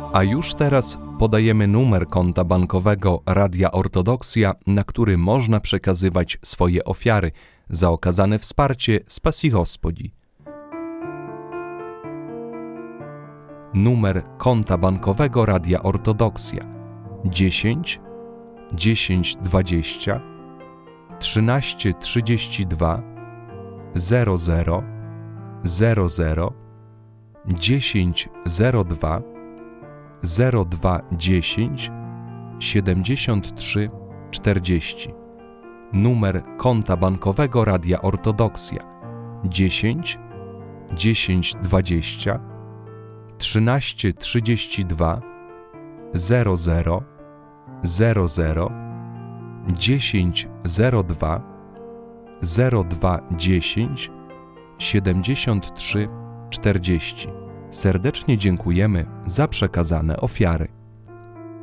A już teraz podajemy numer konta bankowego Radia Ortodoksja, na który można przekazywać swoje ofiary za okazane wsparcie Spasji Gospodzi. Numer konta bankowego Radia Ortodoksja 10 10 20 13 32 00 00 10 02 02 10 73 40. Numer konta bankowego Radia Ortodoksja 10 10 20 13 32 00 00 10 02 02 10 73 40. Serdecznie dziękujemy za przekazane ofiary.